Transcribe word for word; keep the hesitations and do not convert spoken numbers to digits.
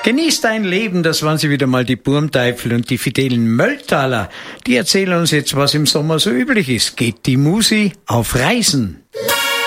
Genießt dein Leben, das waren sie wieder mal, die Burmteufel und die fidelen Mölltaler. Die erzählen uns jetzt, was im Sommer so üblich ist. Geht die Musi auf Reisen?